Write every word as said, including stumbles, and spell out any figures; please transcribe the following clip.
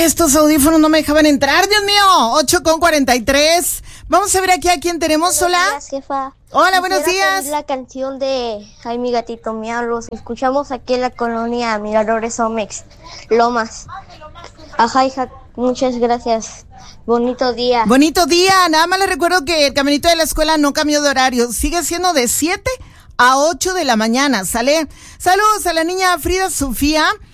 Estos audífonos no me dejaban entrar, Dios mío. ocho con cuarenta y tres. Vamos a ver aquí a quién tenemos. Hola. Buenos días, jefa. Hola, buenos Quisiera días. pedir la canción de Ay, mi gatito miau. Los escuchamos aquí en la colonia Miradores Omex, Lomas. Ajá, hija, muchas gracias. Bonito día. Bonito día. Nada más les recuerdo que el caminito de la escuela no cambió de horario. Sigue siendo de siete a ocho de la mañana, ¿sale? Saludos a la niña Frida Sofía.